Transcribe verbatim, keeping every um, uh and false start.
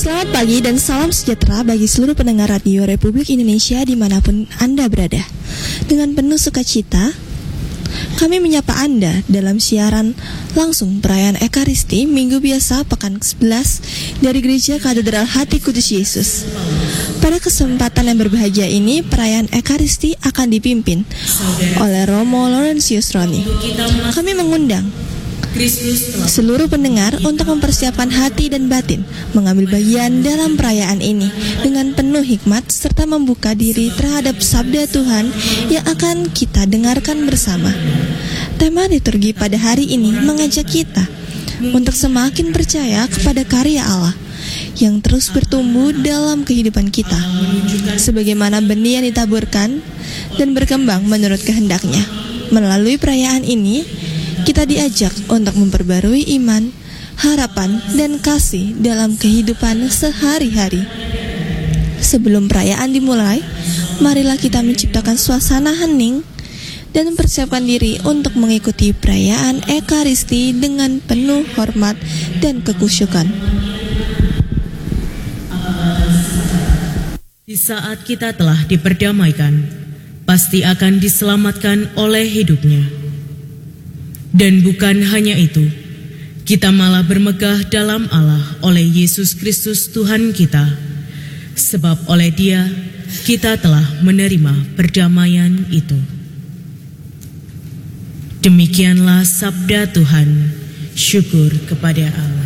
Selamat pagi dan salam sejahtera bagi seluruh pendengar Radio Republik Indonesia dimanapun Anda berada. Dengan penuh sukacita, kami menyapa Anda dalam siaran langsung perayaan Ekaristi Minggu Biasa Pekan kesebelas dari Gereja Katedral Hati Kudus Yesus. Pada kesempatan yang berbahagia ini, perayaan Ekaristi akan dipimpin oleh Romo Laurentius Roni. Kami mengundang seluruh pendengar untuk mempersiapkan hati dan batin mengambil bagian dalam perayaan ini dengan penuh hikmat serta membuka diri terhadap sabda Tuhan yang akan kita dengarkan bersama. Tema liturgi pada hari ini mengajak kita untuk semakin percaya kepada karya Allah yang terus bertumbuh dalam kehidupan kita, sebagaimana benih yang ditaburkan dan berkembang menurut kehendaknya. Melalui perayaan ini, kita diajak untuk memperbarui iman, harapan, dan kasih dalam kehidupan sehari-hari. Sebelum perayaan dimulai, marilah kita menciptakan suasana hening dan mempersiapkan diri untuk mengikuti perayaan Ekaristi dengan penuh hormat dan kekusyukan. Di saat kita telah diperdamaikan, pasti akan diselamatkan oleh hidupnya. Dan bukan hanya itu, kita malah bermegah dalam Allah oleh Yesus Kristus Tuhan kita. Sebab oleh Dia, kita telah menerima perdamaian itu. Demikianlah sabda Tuhan. Syukur kepada Allah.